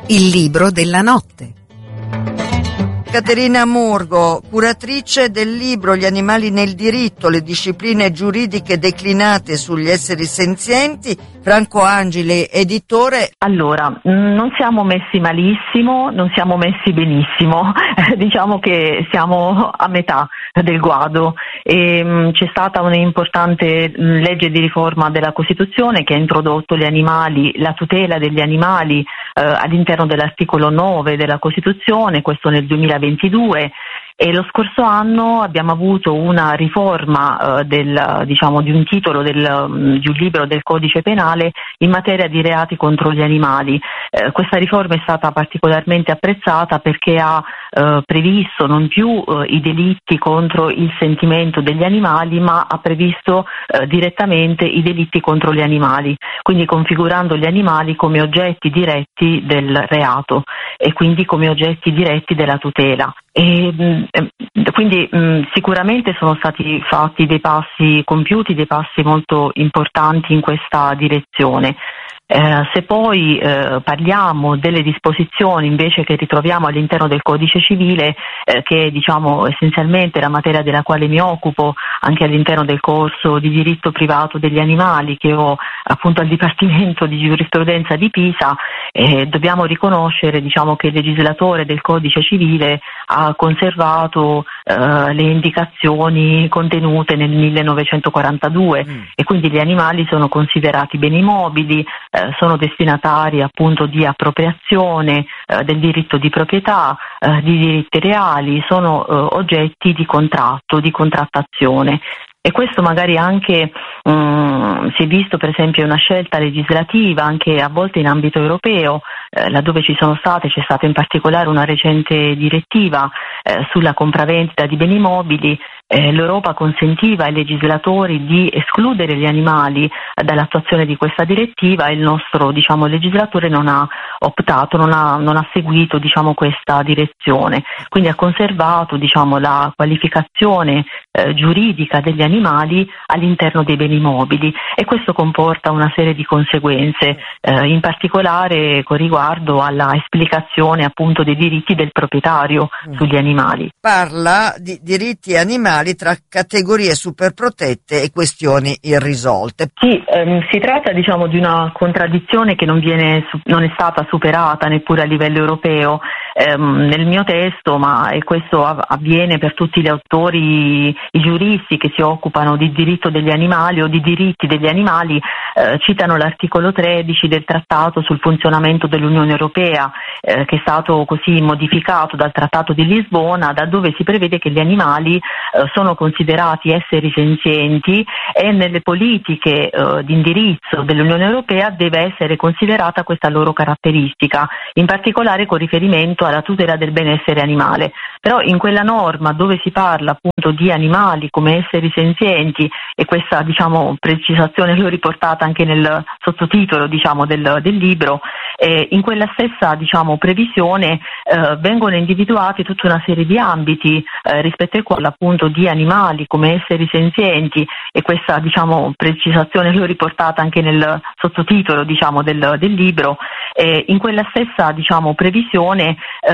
Il libro della notte. Caterina Murgo, curatrice del libro Gli animali nel diritto, le discipline giuridiche declinate sugli esseri senzienti, Franco Angeli, editore. Allora, non siamo messi malissimo, non siamo messi benissimo, diciamo che siamo a metà del guado. C'è stata un'importante legge di riforma della Costituzione che ha introdotto gli animali, la tutela degli animali all'interno dell'articolo 9 della Costituzione, questo nel 2022, e lo scorso anno abbiamo avuto una riforma di un titolo di un libro del Codice Penale in materia di reati contro gli animali. Questa riforma è stata particolarmente apprezzata perché ha previsto non più i delitti contro il sentimento degli animali, ma ha previsto direttamente i delitti contro gli animali, quindi configurando gli animali come oggetti diretti del reato e quindi come oggetti diretti della tutela. Quindi sicuramente sono stati fatti compiuti dei passi molto importanti in questa direzione. Se poi parliamo delle disposizioni invece che ritroviamo all'interno del Codice Civile, che è essenzialmente la materia della quale mi occupo anche all'interno del corso di diritto privato degli animali che ho appunto al Dipartimento di Giurisprudenza di Pisa, dobbiamo riconoscere che il legislatore del Codice Civile ha conservato le indicazioni contenute nel 1942 e quindi gli animali sono considerati beni mobili, sono destinatari appunto di appropriazione del diritto di proprietà, di diritti reali, sono oggetti di contratto, di contrattazione. E questo magari anche si è visto per esempio una scelta legislativa anche a volte in ambito europeo, laddove c'è stata in particolare una recente direttiva sulla compravendita di beni mobili. L'Europa consentiva ai legislatori di escludere gli animali dall'attuazione di questa direttiva e il nostro legislatore non ha optato, non ha seguito questa direzione, quindi ha conservato la qualificazione giuridica degli animali all'interno dei beni mobili, e questo comporta una serie di conseguenze, in particolare con riguardo alla esplicazione appunto dei diritti del proprietario sugli animali. Parla di diritti animali tra categorie superprotette e questioni irrisolte. Sì, si tratta di una contraddizione che non è stata superata neppure a livello europeo. Nel mio testo, e questo avviene per tutti gli autori, i giuristi che si occupano di diritto degli animali o di diritti degli animali, citano l'articolo 13 del Trattato sul funzionamento dell'Unione Europea, che è stato così modificato dal Trattato di Lisbona, da dove si prevede che gli animali sono considerati esseri senzienti e nelle politiche di indirizzo dell'Unione Europea deve essere considerata questa loro caratteristica, in particolare con riferimento alla tutela del benessere animale. Però in quella norma dove si parla appunto di animali come esseri senzienti, e questa precisazione l'ho riportata anche nel sottotitolo del libro, in quella stessa previsione vengono individuati tutta una serie di ambiti rispetto ai quali appunto di animali come esseri senzienti, e questa precisazione l'ho riportata anche nel sottotitolo del libro, in quella stessa previsione